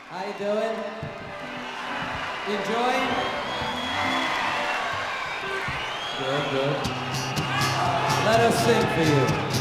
How you doing? Enjoying? Good, good. Let us sing for you.